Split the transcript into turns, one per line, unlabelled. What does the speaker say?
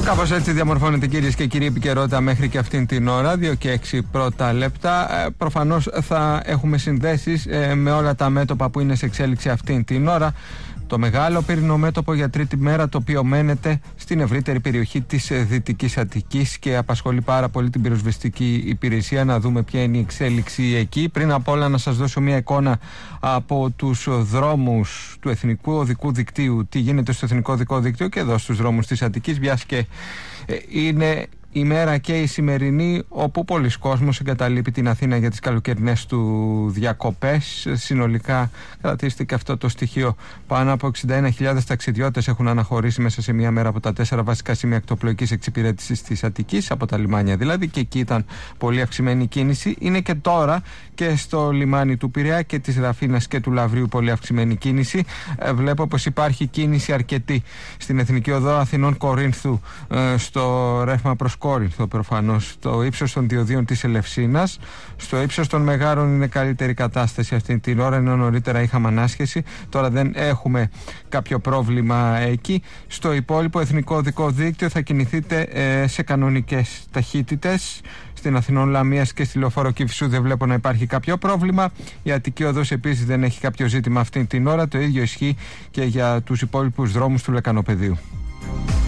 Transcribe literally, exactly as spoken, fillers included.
Κάπως έτσι διαμορφώνεται, κυρίες και κύριοι, επικαιρότητα μέχρι και αυτήν την ώρα. Δύο και έξι πρώτα λεπτά. Ε, προφανώς θα έχουμε συνδέσεις ε, με όλα τα μέτωπα που είναι σε εξέλιξη αυτήν την ώρα. Το μεγάλο πύρινο μέτωπο για τρίτη μέρα, το οποίο μένεται στην ευρύτερη περιοχή της Δυτικής Αττικής και απασχολεί πάρα πολύ την πυροσβεστική υπηρεσία. Να δούμε ποια είναι η εξέλιξη εκεί. Πριν απ' όλα, να σας δώσω μια εικόνα από τους δρόμους του Εθνικού Οδικού Δικτύου. Τι γίνεται στο Εθνικό Οδικό Δίκτυο και εδώ στους δρόμους της Αττικής, μιας και ε, είναι η μέρα και η σημερινή όπου πολλοί κόσμος εγκαταλείπει την Αθήνα για τις καλοκαιρινές του διακοπές. Συνολικά κρατήστηκε αυτό το στοιχείο. Πάνω από εξήντα ένα χιλιάδες ταξιδιώτες έχουν αναχωρήσει μέσα σε μία μέρα από τα τέσσερα βασικά σημεία ακτοπλοϊκής εξυπηρέτησης της Αττικής, από τα λιμάνια δηλαδή, και εκεί ήταν πολύ αυξημένη κίνηση. Είναι και τώρα και στο λιμάνι του Πειραιά και της Ραφίνας και του Λαυρίου πολύ αυξημένη κίνηση. Ε, βλέπω πως υπάρχει κίνηση αρκετή στην Εθνική Οδό Αθηνών Κορίνθου, ε, στο ρεύμα προς Κόρινθο προφανώς, στο ύψος των διοδίων της Ελευσίνας. Στο ύψος των Μεγάρων είναι καλύτερη κατάσταση αυτή την ώρα, ενώ νωρίτερα είχαμε ανάσχεση. Τώρα δεν έχουμε κάποιο πρόβλημα εκεί. Στο υπόλοιπο Εθνικό Οδικό Δίκτυο θα κινηθείτε ε, σε κανονικές ταχύτητες. Στην Αθηνών Λαμίας και στη Λεωφόρο Κηφισού δεν βλέπω να υπάρχει κάποιο πρόβλημα. Η Αττική Οδός επίσης δεν έχει κάποιο ζήτημα αυτή την ώρα. Το ίδιο ισχύει και για τους υπόλοιπους δρόμους του Λεκανοπεδίου.